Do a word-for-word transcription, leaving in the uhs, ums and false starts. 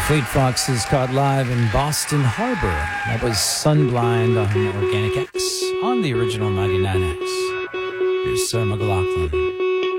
Fleet Foxes caught live in Boston Harbor. That was Sunblind on Organic X on the original ninety-nine X. Here's Sarah McLachlan.